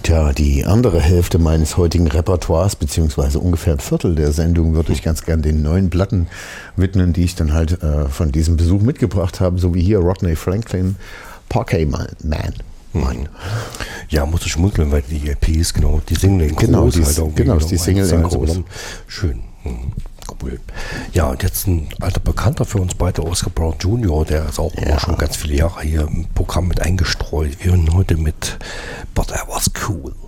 Tja, die andere Hälfte meines heutigen Repertoires, beziehungsweise ungefähr ein Viertel der Sendung, würde ich ganz gern den neuen Platten widmen, die ich dann halt von diesem Besuch mitgebracht habe, so wie hier Rodney Franklin, Parquet Man. Ja, muss ich schmunzeln, weil die LPs, genau, die Single in Genau, groß die Single in groß. Schön. Cool. Ja, und jetzt ein alter Bekannter für uns beide, Oscar Brown Jr., der ist auch immer schon ganz viele Jahre hier im Programm mit eingestreut. Wir hören heute mit But I Was Cool.